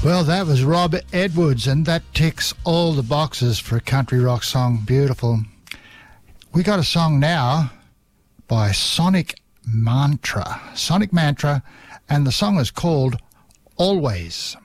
Well, that was Rob Edwards, and that ticks all the boxes for a country rock song. Beautiful. We got a song now by Sonic Mantra, and the song is called Always.